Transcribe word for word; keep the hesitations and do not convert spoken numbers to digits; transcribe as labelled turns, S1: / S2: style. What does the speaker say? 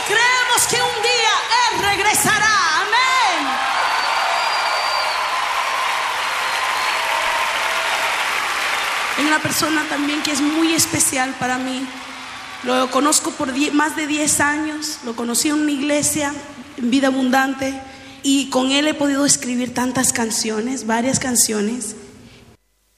S1: creemos que un día Él regresará. Amén. Hay una persona también que es muy especial para mí. Lo conozco por die- más de diez años. Lo conocí en una iglesia, en Vida Abundante, y con él he podido escribir tantas canciones, varias canciones.